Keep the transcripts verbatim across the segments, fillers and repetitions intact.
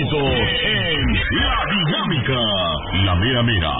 favoritos en La Dinámica, la mera mera.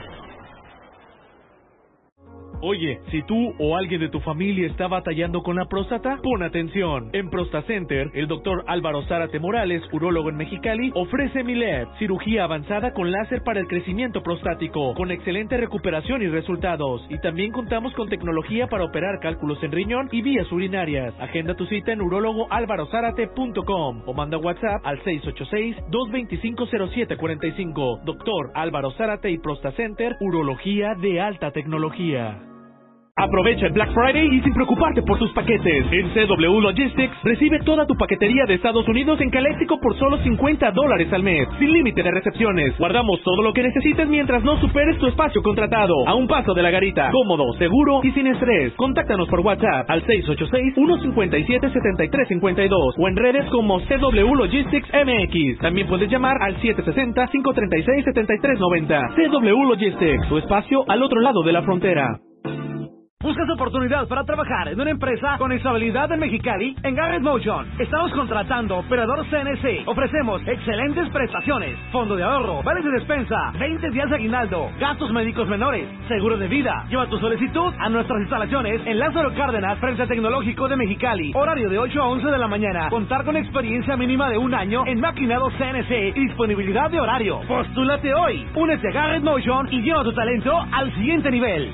Oye, si tú o alguien de tu familia está batallando con la próstata, pon atención. En ProstaCenter, el doctor Álvaro Zárate Morales, urólogo en Mexicali, ofrece Milet, cirugía avanzada con láser para el crecimiento prostático, con excelente recuperación y resultados. Y también contamos con tecnología para operar cálculos en riñón y vías urinarias. Agenda tu cita en urólogo álvaro zárate punto com o manda WhatsApp al seis ocho seis, dos dos cinco, cero siete cuatro cinco. Doctor Álvaro Zárate y ProstaCenter, urología de alta tecnología. Aprovecha el Black Friday y sin preocuparte por tus paquetes. En C W Logistics recibe toda tu paquetería de Estados Unidos en Caléxico por solo cincuenta dólares al mes, sin límite de recepciones. Guardamos todo lo que necesites mientras no superes tu espacio contratado. A un paso de la garita, cómodo, seguro y sin estrés. Contáctanos por WhatsApp al seis ocho seis, uno cinco siete, siete tres cinco dos o en redes como C W Logistics M X. También puedes llamar al siete seis cero, cinco tres seis, siete tres nueve cero. C W Logistics, tu espacio al otro lado de la frontera. ¿Buscas oportunidad para trabajar en una empresa con estabilidad en Mexicali? En Garrett Motion estamos contratando operador C N C. Ofrecemos excelentes prestaciones, fondo de ahorro, vales de despensa, veinte días de aguinaldo, gastos médicos menores, seguro de vida. Lleva tu solicitud a nuestras instalaciones en Lázaro Cárdenas, frente al Tecnológico de Mexicali. Horario de ocho a once de la mañana. Contar con experiencia mínima de un año en maquinado C N C y disponibilidad de horario. Postúlate hoy. Únete a Garrett Motion y lleva tu talento al siguiente nivel.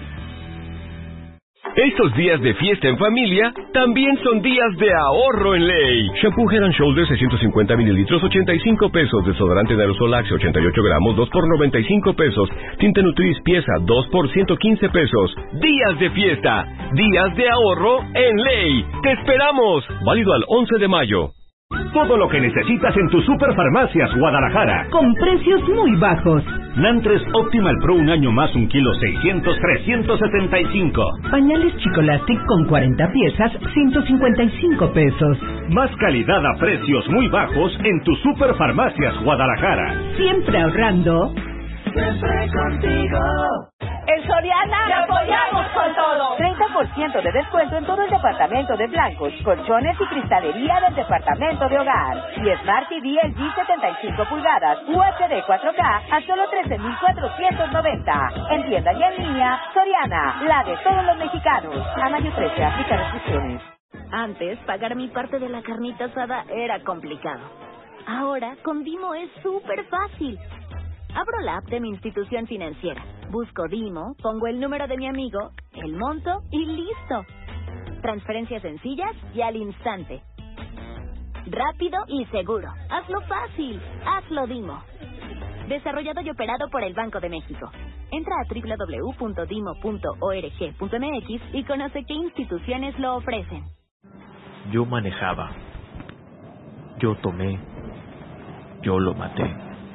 Estos días de fiesta en familia también son días de ahorro en ley. Shampoo Head and Shoulders seiscientos cincuenta mililitros, ochenta y cinco pesos. Desodorante de aerosol Axe, ochenta y ocho gramos, dos por noventa y cinco pesos. Tinte Nutris pieza, dos por ciento quince pesos. Días de fiesta, días de ahorro en ley. ¡Te esperamos! Válido al once de mayo. Todo lo que necesitas en tus Superfarmacias Guadalajara. Con precios muy bajos. Nantres Optimal Pro un año más, un kilo seiscientos, trescientos setenta y cinco. Pañales Chicolastic con cuarenta piezas, ciento cincuenta y cinco pesos. Más calidad a precios muy bajos en tus Superfarmacias Guadalajara. Siempre ahorrando. Siempre contigo. En Soriana ¡te apoyamos con todo! treinta por ciento de descuento en todo el departamento de blancos, colchones y cristalería del departamento de hogar. Y Smart T V L G setenta y cinco pulgadas U H D cuatro K a solo trece mil cuatrocientos noventa. En tienda y en línea, Soriana, la de todos los mexicanos. A mayo trece, aplica restricciones. Antes, pagar mi parte de la carnita asada era complicado. Ahora, con Dimo es súper fácil. Abro la app de mi institución financiera, busco Dimo, pongo el número de mi amigo, el monto y listo. Transferencias sencillas y al instante. Rápido y seguro. Hazlo fácil. Hazlo Dimo. Desarrollado y operado por el Banco de México. Entra a doble u doble u doble u punto dimo punto org punto m x y conoce qué instituciones lo ofrecen. Yo manejaba. Yo tomé. Yo lo maté.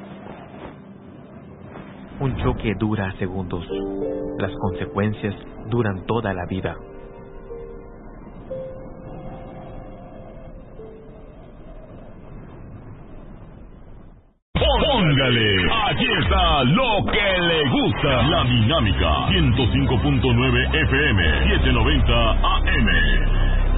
Un choque dura segundos. Las consecuencias duran toda la vida. Póngale, aquí está lo que le gusta. La Dinámica, ciento cinco punto nueve F M, setecientos noventa A M.